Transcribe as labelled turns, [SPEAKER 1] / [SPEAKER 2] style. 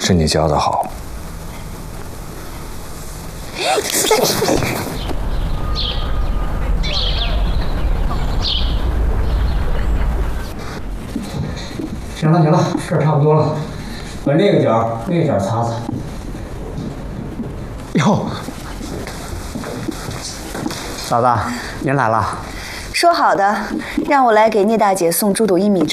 [SPEAKER 1] 是你教的好。
[SPEAKER 2] 行了，事儿差不多了，把那个角擦擦。哟，嫂子，您来了。
[SPEAKER 3] 说好的，让我来给聂大姐送猪肚薏米粥。